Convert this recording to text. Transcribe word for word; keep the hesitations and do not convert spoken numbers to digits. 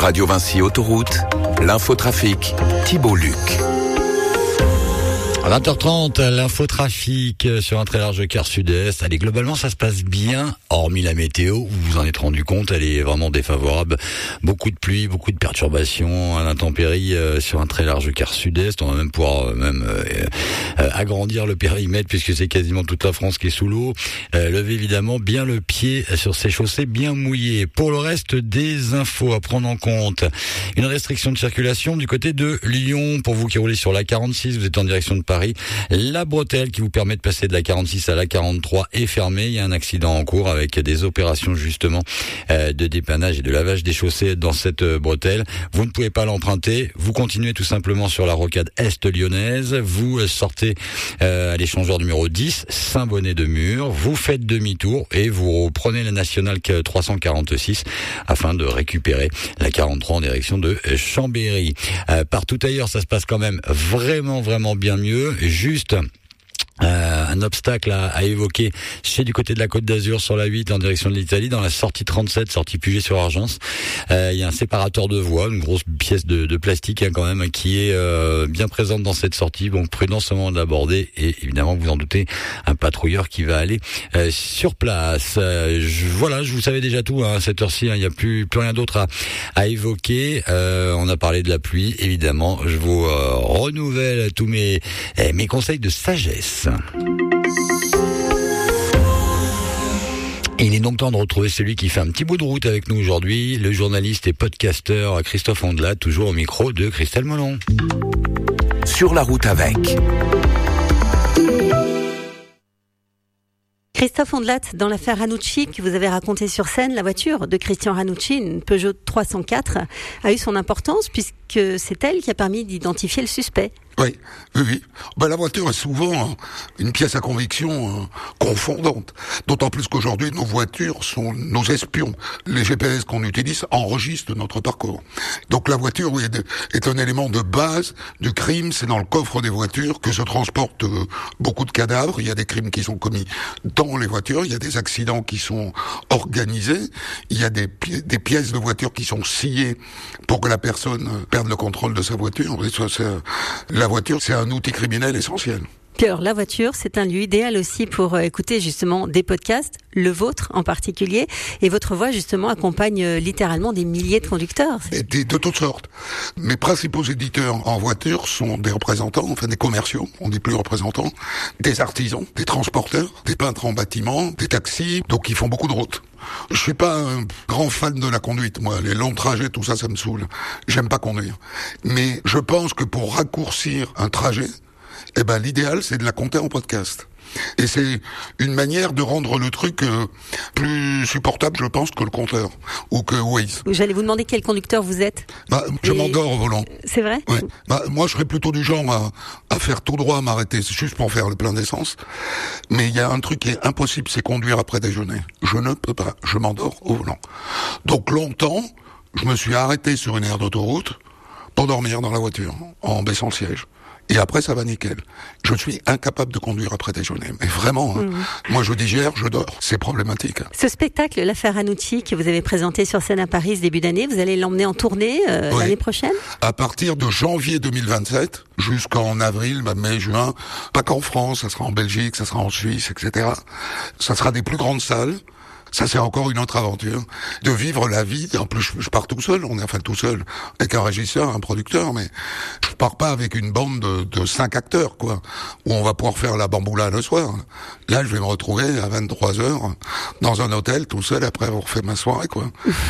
Radio Vinci Autoroute, l'infotrafic, Thibault Luc. À vingt heures trente, l'infotrafic sur un très large quart sud-est. Allez, globalement, ça se passe bien, hormis la météo. Vous vous en êtes rendu compte, elle est vraiment défavorable. Beaucoup de pluie, beaucoup de perturbations à l'intempérie euh, sur un très large quart sud-est. On va même pouvoir euh, même euh, euh, agrandir le périmètre puisque c'est quasiment toute la France qui est sous l'eau. Euh, levez évidemment bien le pied sur ces chaussées bien mouillées. Pour le reste, des infos à prendre en compte. Une restriction de circulation du côté de Lyon. Pour vous qui roulez sur la quarante-six, vous êtes en direction de Paris. La bretelle qui vous permet de passer de la quarante-six à la quarante-trois est fermée. Il y a un accident en cours avec des opérations justement euh, de dépannage et de lavage des chaussées dans cette bretelle. Vous ne pouvez pas l'emprunter. Vous continuez tout simplement sur la rocade est lyonnaise. Vous sortez euh, à l'échangeur numéro dix, Saint-Bonnet-de-Mur. Vous faites demi-tour et vous prenez la nationale trois cent quarante-six afin de récupérer la quarante-trois en direction de Chambéry. Euh, partout ailleurs, ça se passe quand même vraiment, vraiment bien mieux. Juste Euh, un obstacle à, à évoquer, c'est du côté de la Côte d'Azur sur la huit en direction de l'Italie, dans la sortie trente-sept, sortie Puget sur Argence. Euh, il y a un séparateur de voies, une grosse pièce de, de plastique hein, quand même, qui est euh, bien présente dans cette sortie. Donc prudence au moment de l'aborder et évidemment vous en doutez, un patrouilleur qui va aller euh, sur place. Euh, je, voilà, je vous savais déjà tout hein, à cette heure-ci. Hein, il n'y a plus plus rien d'autre à, à évoquer. Euh, on a parlé de la pluie, évidemment. Je vous euh, renouvelle tous mes eh, mes conseils de sagesse. Et il est donc temps de retrouver celui qui fait un petit bout de route avec nous aujourd'hui, le journaliste et podcasteur Christophe Ondelat, toujours au micro de Christelle Molon. Sur la route avec. Christophe Ondelat, dans l'affaire Ranucci que vous avez racontée sur scène, la voiture de Christian Ranucci, une Peugeot trois cent quatre, a eu son importance puisque c'est elle qui a permis d'identifier le suspect. Oui, oui, oui. Ben, la voiture est souvent une pièce à conviction euh, confondante. D'autant plus qu'aujourd'hui, nos voitures sont nos espions. Les G P S qu'on utilise enregistrent notre parcours. Donc la voiture oui, est un élément de base du crime. C'est dans le coffre des voitures que se transportent euh, beaucoup de cadavres. Il y a des crimes qui sont commis dans les voitures. Il y a des accidents qui sont organisés. Il y a des, pi- des pièces de voiture qui sont sciées pour que la personne perde le contrôle de sa voiture. Et ça, c'est, la La voiture, c'est un outil criminel essentiel. Cœur, la voiture, c'est un lieu idéal aussi pour écouter justement des podcasts, le vôtre en particulier, et votre voix justement accompagne littéralement des milliers de conducteurs. Et de, de toutes sortes. Mes principaux éditeurs en voiture sont des représentants, enfin des commerciaux, on dit plus représentants, des artisans, des transporteurs, des peintres en bâtiment, des taxis, donc ils font beaucoup de routes. Je suis pas un grand fan de la conduite, moi. Les longs trajets, tout ça, ça me saoule. J'aime pas conduire. Mais je pense que pour raccourcir un trajet, eh ben, l'idéal, c'est de la compter en podcast. Et c'est une manière de rendre le truc euh, plus supportable, je pense, que le compteur ou que Waze. J'allais vous demander quel conducteur vous êtes. Bah, je Et... m'endors au volant. C'est vrai ? Ouais. Bah, moi, je serais plutôt du genre à, à faire tout droit, à m'arrêter, c'est juste pour faire le plein d'essence. Mais il y a un truc qui est impossible, c'est conduire après déjeuner. Je ne peux pas. Je m'endors au volant. Donc longtemps, je me suis arrêté sur une aire d'autoroute pour dormir dans la voiture, en baissant le siège. Et après, ça va nickel. Je suis incapable de conduire après déjeuner. Mais vraiment, hein, mmh. moi je digère, je dors. C'est problématique. Ce spectacle, l'affaire Ranucci, que vous avez présenté sur scène à Paris ce début d'année, vous allez l'emmener en tournée euh, oui. l'année prochaine ? À partir de janvier deux mille vingt-sept, jusqu'en avril, bah, mai, juin, pas qu'en France, ça sera en Belgique, ça sera en Suisse, et cetera. Ça sera des plus grandes salles. Ça, c'est encore une autre aventure. De vivre la vie. En plus, je, je pars tout seul. On est enfin tout seul. Avec un régisseur, un producteur, mais je pars pas avec une bande de, de cinq acteurs, quoi. Où on va pouvoir faire la bamboula le soir. Là, je vais me retrouver à vingt-trois heures dans un hôtel tout seul après avoir fait ma soirée, quoi.